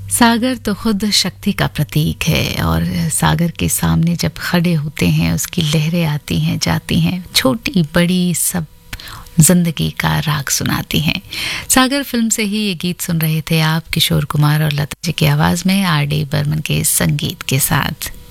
सागर तो खुद शक्ति का प्रतीक है और सागर के सामने जब खड़े होते हैं उसकी लहरें आती हैं जाती हैं, छोटी बड़ी सब जिंदगी का राग सुनाती हैं। सागर फिल्म से ही ये गीत सुन रहे थे आप, किशोर कुमार और लता जी की आवाज में, आर डी बर्मन के संगीत के साथ।